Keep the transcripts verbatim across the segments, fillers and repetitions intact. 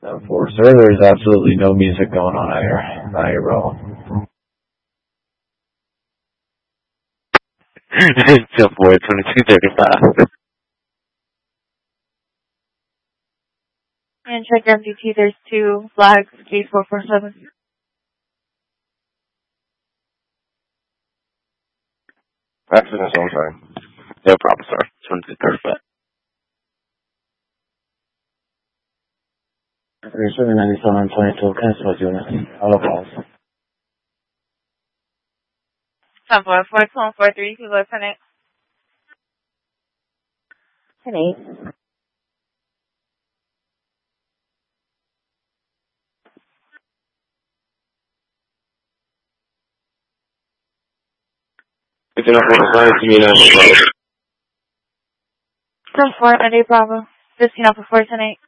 For sir, there's absolutely no music going on out here. Not here, bro. ten four, twenty-two thirty-five. And check M D T, there's two flags, eight four four seven. Accident on time. No problem, sir. twenty-two thirty-five. thirty-seven ninety-seven twenty-two, cancel unit. All calls. ten four four two one four three, you lieutenant. ten eight. It's enough for the flight to me now. ten four, ninety Bravo. fifteen Alpha four, ten eight.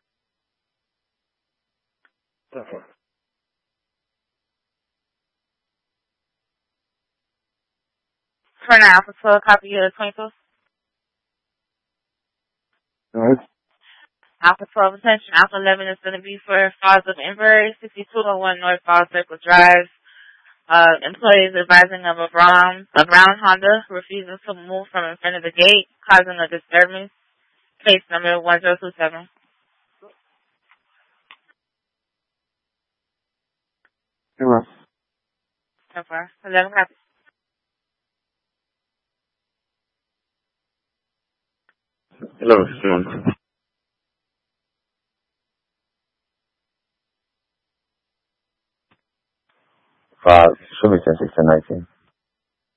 For now, Alpha twelve, copy you at twenty-two. Alright. Alpha twelve, attention. Alpha eleven is going to be for files of inverse, sixty-two oh one North Falls Circle Drive. Uh, employees advising of a brown, a brown Honda refusing to move from in front of the gate, causing a disturbance. Case number one zero two seven. Hello. ten four, eleven copy. Hello, Simon. Five, should be ten sixteen nineteen.